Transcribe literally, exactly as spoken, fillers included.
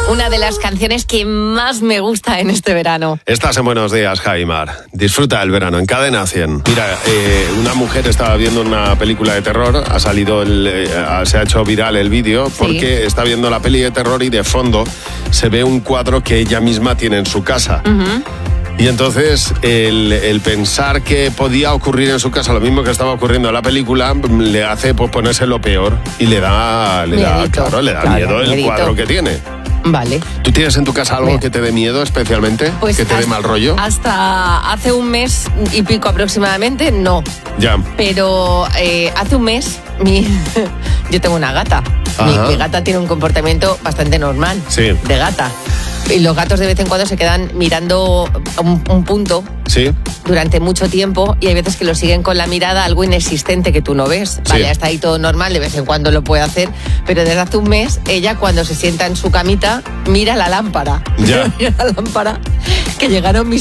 Una de las canciones que más me gusta en este verano. Estás en Buenos Días, Jaimar. Disfruta del verano en Cadena cien. Mira, eh, una mujer estaba viendo una película de terror, ha salido, el, eh, se ha hecho viral el vídeo porque sí. está viendo la peli de terror y de fondo se ve un cuadro que ella misma tiene en su casa. Uh-huh. Y entonces el, el pensar que podía ocurrir en su casa lo mismo que estaba ocurriendo en la película le hace pues, ponerse lo peor y le da, le da, claro, le da claro, miedo el miedito. Cuadro que tiene. Vale. ¿Tú tienes en tu casa algo Bien. que te dé miedo especialmente? Pues ¿Que te hasta, dé mal rollo? Hasta hace un mes y pico aproximadamente, no. Ya. Pero eh, hace un mes mi, yo tengo una gata. Mi, mi gata tiene un comportamiento bastante normal. Sí. De gata. Y los gatos de vez en cuando se quedan mirando un, un punto sí. durante mucho tiempo y hay veces que lo siguen con la mirada algo inexistente que tú no ves. Vale, sí. Está ahí todo normal, de vez en cuando lo puede hacer, pero desde hace un mes ella cuando se sienta en su camita mira la lámpara. Ya. Mira la lámpara que llegaron mis